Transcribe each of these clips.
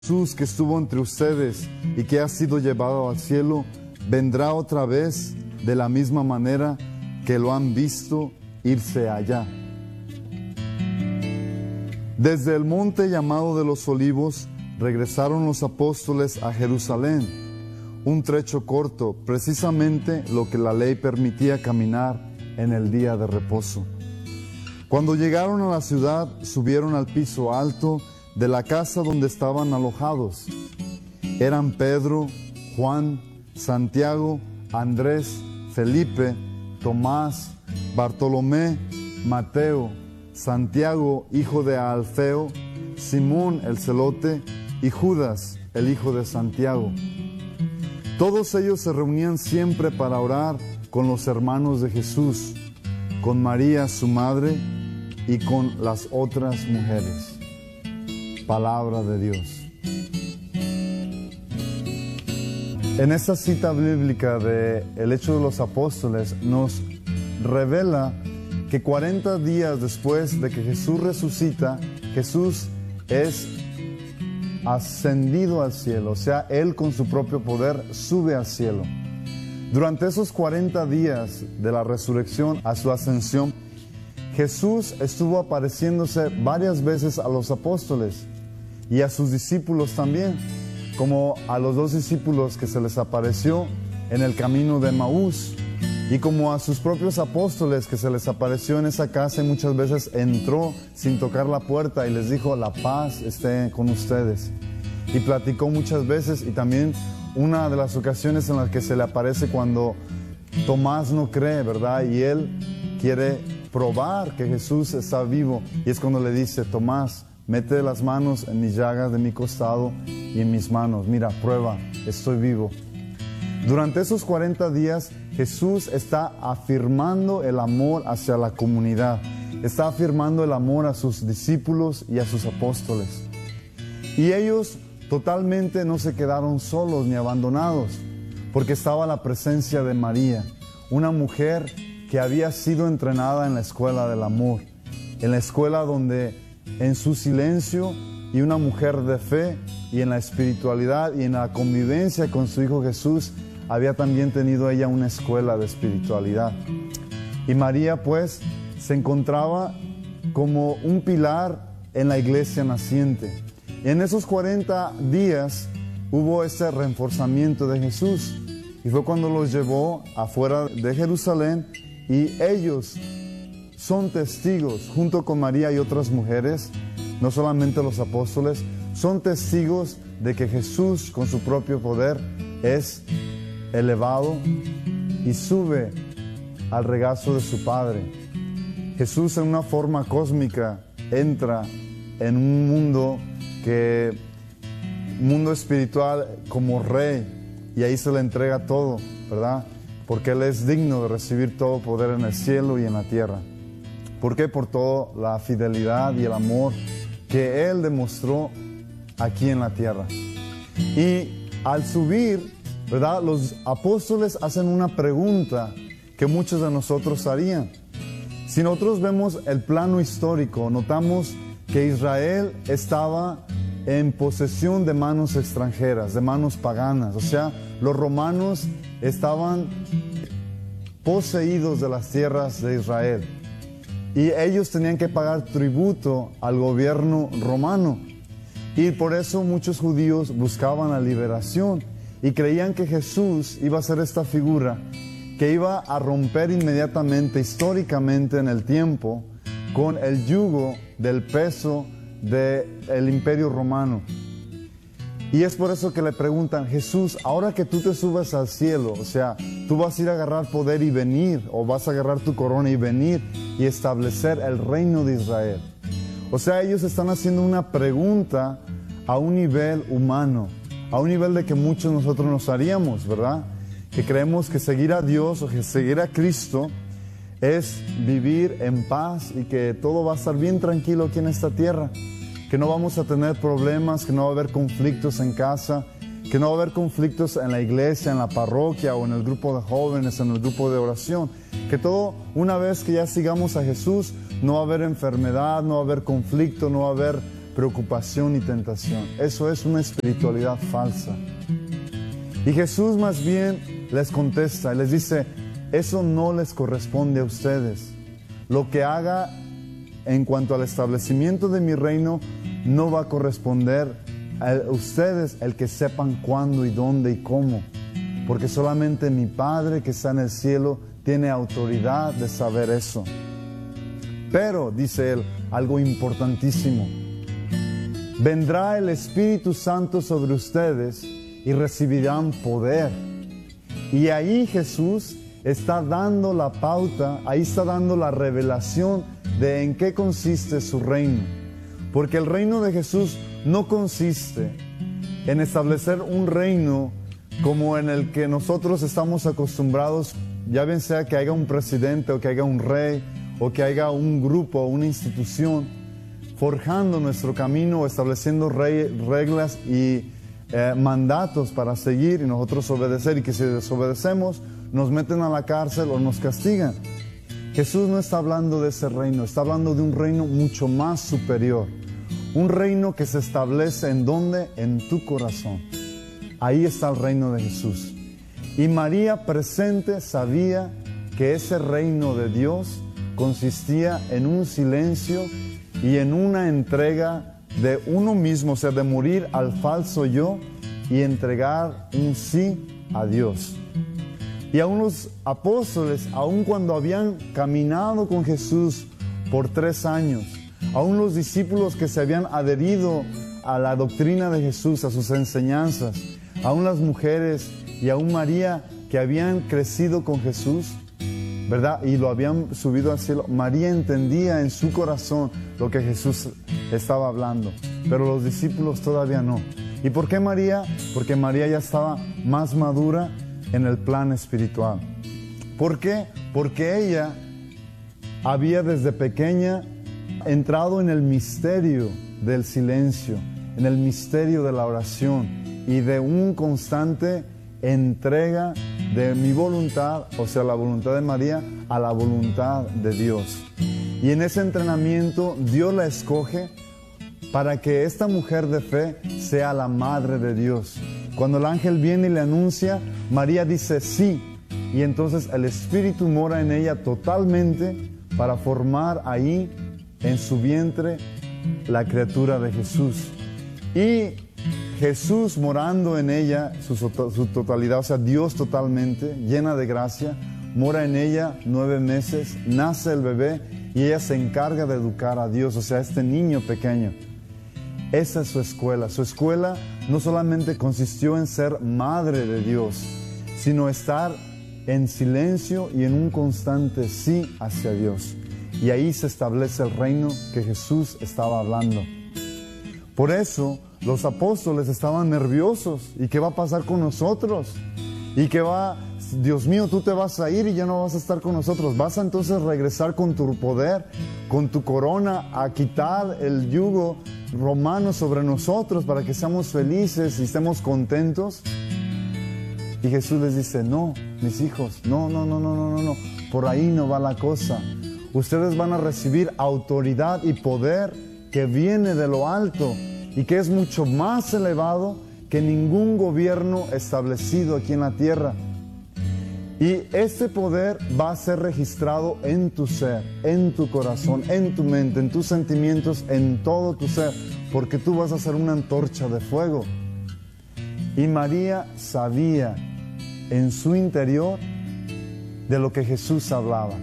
Jesús que estuvo entre ustedes y que ha sido llevado al cielo, vendrá otra vez de la misma manera que lo han visto irse allá. Desde el monte llamado de los Olivos, regresaron los apóstoles a Jerusalén, un trecho corto, precisamente lo que la ley permitía caminar en el día de reposo. Cuando llegaron a la ciudad, subieron al piso alto de la casa donde estaban alojados. Eran Pedro, Juan, Santiago, Andrés, Felipe, Tomás, Bartolomé, Mateo, Santiago, hijo de Alfeo, Simón el celote y Judas, el hijo de Santiago. Todos ellos se reunían siempre para orar con los hermanos de Jesús, con María su madre y con las otras mujeres. Palabra de Dios. En esta cita bíblica de el Hecho de los Apóstoles nos revela que 40 días después de que Jesús resucita, Jesús es ascendido al cielo, o sea, Él con su propio poder sube al cielo. Durante esos 40 días de la resurrección a su ascensión, Jesús estuvo apareciéndose varias veces a los apóstoles y a sus discípulos también, como a los 2 discípulos que se les apareció en el camino de Emaús, y como a sus propios apóstoles que se les apareció en esa casa y muchas veces entró sin tocar la puerta y les dijo: la paz esté con ustedes. Y platicó muchas veces, y también una de las ocasiones en las que se le aparece cuando Tomás no cree, ¿verdad? Y él quiere probar que Jesús está vivo, y es cuando le dice: Tomás, mete las manos en mis llagas de mi costado y en mis manos, mira, prueba, estoy vivo. Durante esos 40 días Jesús está afirmando el amor hacia la comunidad, está afirmando el amor a sus discípulos y a sus apóstoles. Y ellos totalmente no se quedaron solos ni abandonados, porque estaba la presencia de María, una mujer que había sido entrenada en la escuela del amor, en la escuela donde en su silencio, y una mujer de fe y en la espiritualidad y en la convivencia con su Hijo Jesús, había también tenido ella una escuela de espiritualidad. Y María pues se encontraba como un pilar en la iglesia naciente. Y en esos 40 días hubo ese reforzamiento de Jesús, y fue cuando los llevó afuera de Jerusalén, y ellos son testigos, junto con María y otras mujeres, no solamente los apóstoles, son testigos de que Jesús con su propio poder es elevado y sube al regazo de su Padre. Jesús en una forma cósmica entra en un mundo espiritual como rey, y ahí se le entrega todo, ¿verdad? Porque Él es digno de recibir todo poder en el cielo y en la tierra. ¿Por qué? Por toda la fidelidad y el amor que Él demostró aquí en la tierra. Y al subir, ¿verdad?, los apóstoles hacen una pregunta que muchos de nosotros harían. Si nosotros vemos el plano histórico, notamos que Israel estaba en posesión de manos extranjeras, de manos paganas. O sea, los romanos estaban poseídos de las tierras de Israel, y ellos tenían que pagar tributo al gobierno romano. Y por eso muchos judíos buscaban la liberación y creían que Jesús iba a ser esta figura que iba a romper inmediatamente, históricamente en el tiempo, con el yugo del peso del imperio romano. Y es por eso que le preguntan: Jesús, ahora que tú te subes al cielo, o sea, tú vas a ir a agarrar poder y venir, o vas a agarrar tu corona y venir y establecer el reino de Israel. O sea, ellos están haciendo una pregunta a un nivel humano, a un nivel de que muchos de nosotros nos haríamos, ¿verdad? Que creemos que seguir a Dios o que seguir a Cristo es vivir en paz y que todo va a estar bien tranquilo aquí en esta tierra, que no vamos a tener problemas, que no va a haber conflictos en casa, que no va a haber conflictos en la iglesia, en la parroquia o en el grupo de jóvenes, en el grupo de oración, que todo, una vez que ya sigamos a Jesús, no va a haber enfermedad, no va a haber conflicto, no va a haber preocupación y tentación. Eso es una espiritualidad falsa. Y Jesús más bien les contesta y les dice, eso no les corresponde a ustedes. Lo que haga en cuanto al establecimiento de mi reino no va a corresponder a ustedes el que sepan cuándo y dónde y cómo. Porque solamente mi Padre que está en el cielo tiene autoridad de saber eso. Pero, dice él, algo importantísimo. Vendrá el Espíritu Santo sobre ustedes y recibirán poder. Y ahí Jesús está dando la pauta, ahí está dando la revelación de en qué consiste su reino. Porque el reino de Jesús no consiste en establecer un reino como en el que nosotros estamos acostumbrados, ya bien sea que haya un presidente o que haya un rey o que haya un grupo o una institución forjando nuestro camino, estableciendo reglas y mandatos para seguir y nosotros obedecer, y que si desobedecemos nos meten a la cárcel o nos castigan. Jesús no está hablando de ese reino, está hablando de un reino mucho más superior, un reino que se establece ¿en dónde? En tu corazón. Ahí está el reino de Jesús. Y María presente sabía que ese reino de Dios consistía en un silencio y en una entrega de uno mismo, o sea, de morir al falso yo y entregar un sí a Dios. Y aún los apóstoles, aun cuando habían caminado con Jesús por 3 años, aún los discípulos que se habían adherido a la doctrina de Jesús, a sus enseñanzas, aún las mujeres y aún María que habían crecido con Jesús, ¿verdad? Y lo habían subido al cielo. María entendía en su corazón lo que Jesús estaba hablando, pero los discípulos todavía no. ¿Y por qué María? Porque María ya estaba más madura en el plan espiritual. ¿Por qué? Porque ella había desde pequeña entrado en el misterio del silencio, en el misterio de la oración y de un constante entrega de mi voluntad, o sea, la voluntad de María, a la voluntad de Dios. Y en ese entrenamiento Dios la escoge para que esta mujer de fe sea la madre de Dios. Cuando el ángel viene y le anuncia, María dice sí, y entonces el Espíritu mora en ella totalmente para formar ahí en su vientre la criatura de Jesús. Y Jesús morando en ella, su totalidad, o sea, Dios totalmente, llena de gracia, mora en ella 9 meses, nace el bebé y ella se encarga de educar a Dios, o sea, este niño pequeño. Esa es su escuela. Su escuela no solamente consistió en ser madre de Dios, sino estar en silencio y en un constante sí hacia Dios. Y ahí se establece el reino que Jesús estaba hablando. Por eso los apóstoles estaban nerviosos. ¿Y qué va a pasar con nosotros? ¿Y qué va? Dios mío, tú te vas a ir y ya no vas a estar con nosotros. ¿Vas a entonces regresar con tu poder, con tu corona, a quitar el yugo romano sobre nosotros para que seamos felices y estemos contentos? Y Jesús les dice, no, mis hijos, no. Por ahí no va la cosa. Ustedes van a recibir autoridad y poder que viene de lo alto y que es mucho más elevado que ningún gobierno establecido aquí en la tierra. Y este poder va a ser registrado en tu ser, en tu corazón, en tu mente, en tus sentimientos, en todo tu ser, porque tú vas a ser una antorcha de fuego. Y María sabía en su interior de lo que Jesús hablaba.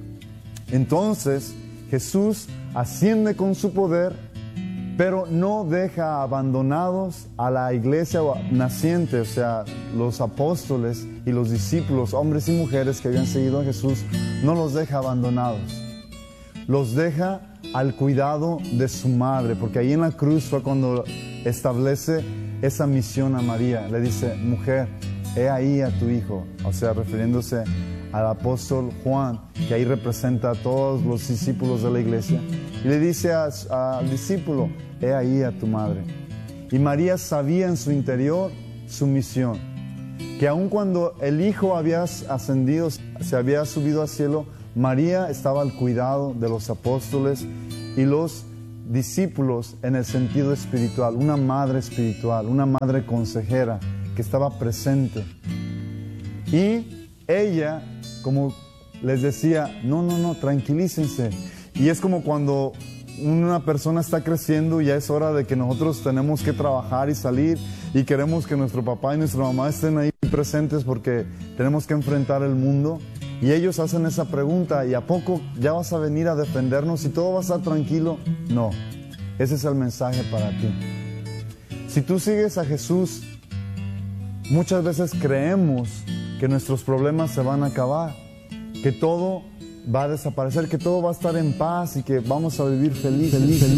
Entonces Jesús asciende con su poder, pero no deja abandonados a la iglesia naciente, o sea, los apóstoles y los discípulos, hombres y mujeres que habían seguido a Jesús, no los deja abandonados. Los deja al cuidado de su madre, porque ahí en la cruz fue cuando establece esa misión a María. Le dice, mujer, he ahí a tu hijo, o sea, refiriéndose al apóstol Juan, que ahí representa a todos los discípulos de la iglesia, y le dice al discípulo, he ahí a tu madre. Y María sabía en su interior su misión, que aun cuando el hijo había ascendido, se había subido al cielo, María estaba al cuidado de los apóstoles y los discípulos en el sentido espiritual, una madre espiritual, una madre consejera que estaba presente. Y ella, como les decía, no, tranquilícense. Y es como cuando una persona está creciendo y ya es hora de que nosotros tenemos que trabajar y salir y queremos que nuestro papá y nuestra mamá estén ahí presentes porque tenemos que enfrentar el mundo. Y ellos hacen esa pregunta, ¿y a poco ya vas a venir a defendernos y todo va a estar tranquilo? No, ese es el mensaje para ti. Si tú sigues a Jesús, muchas veces creemos que nuestros problemas se van a acabar, que todo va a desaparecer, que todo va a estar en paz y que vamos a vivir feliz.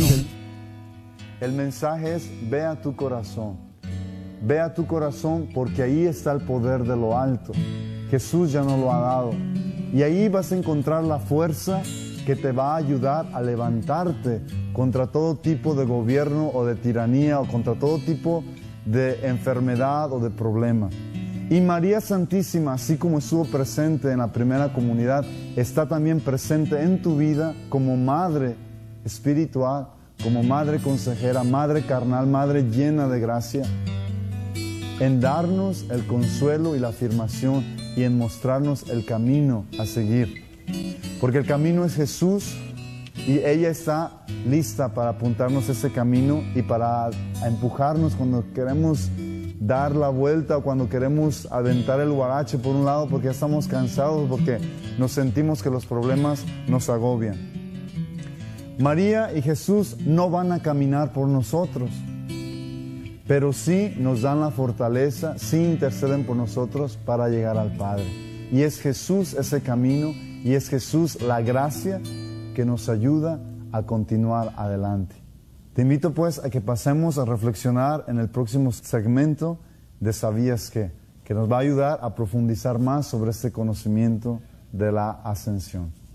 El mensaje es, ve a tu corazón. Ve a tu corazón porque ahí está el poder de lo alto. Jesús ya nos lo ha dado. Y ahí vas a encontrar la fuerza que te va a ayudar a levantarte contra todo tipo de gobierno o de tiranía o contra todo tipo de enfermedad o de problema. Y María Santísima, así como estuvo presente en la primera comunidad, está también presente en tu vida como madre espiritual, como madre consejera, madre carnal, madre llena de gracia, en darnos el consuelo y la afirmación y en mostrarnos el camino a seguir. Porque el camino es Jesús y ella está lista para apuntarnos ese camino y para empujarnos cuando queremos dar la vuelta o cuando queremos aventar el huarache por un lado porque ya estamos cansados, porque nos sentimos que los problemas nos agobian. María y Jesús no van a caminar por nosotros, pero sí nos dan la fortaleza, sí interceden por nosotros para llegar al Padre. Y es Jesús ese camino y es Jesús la gracia que nos ayuda a continuar adelante. Te invito pues a que pasemos a reflexionar en el próximo segmento de ¿Sabías qué? Que nos va a ayudar a profundizar más sobre este conocimiento de la ascensión.